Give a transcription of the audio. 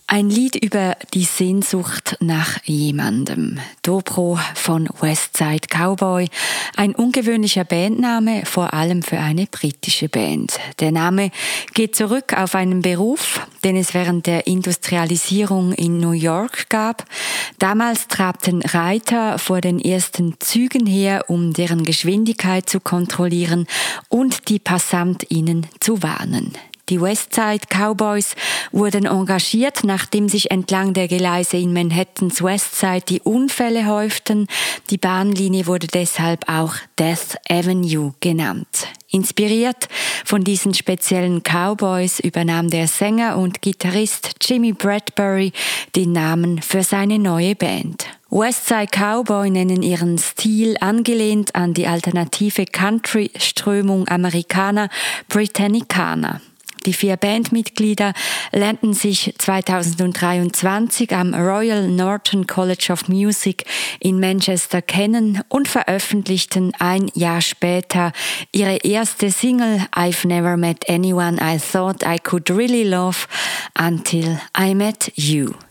Ein Lied über die Sehnsucht nach jemandem. Dobro von Westside Cowboy. Ein ungewöhnlicher Bandname, vor allem für eine britische Band. Der Name geht zurück auf einen Beruf, den es während der Industrialisierung in New York gab. Damals trabten Reiter vor den ersten Zügen her, um deren Geschwindigkeit zu kontrollieren und die PassantInnen zu warnen. Die Westside Cowboys wurden engagiert, nachdem sich entlang der Gleise in Manhattans Westside die Unfälle häuften. Die Bahnlinie wurde deshalb auch Death Avenue genannt. Inspiriert von diesen speziellen Cowboys übernahm der Sänger und Gitarrist Jimmy Bradbury den Namen für seine neue Band. Westside Cowboy nennen ihren Stil angelehnt an die alternative Country-Strömung Amerikaner Britannicana. Die 4 Bandmitglieder lernten sich 2023 am Royal Norton College of Music in Manchester kennen und veröffentlichten ein Jahr später ihre erste Single I've Never Met Anyone I Thought I Could Really Love Until I Met You.